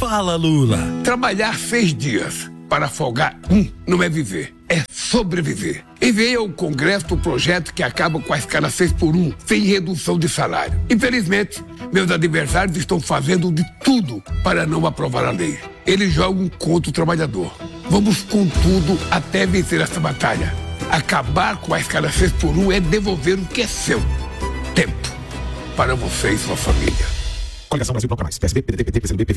Fala, Lula. Trabalhar 6 dias para folgar um não é viver, é sobreviver. Enviei ao Congresso o projeto que acaba com a escala 6x1, sem redução de salário. Infelizmente, meus adversários estão fazendo de tudo para não aprovar a lei. Eles jogam contra o trabalhador. Vamos com tudo até vencer essa batalha. Acabar com a escala 6x1 é devolver o que é seu. Tempo para você e sua família. Coligação Brasil Bloco Mais. PSB, PDT, PT, PCdoB, PV.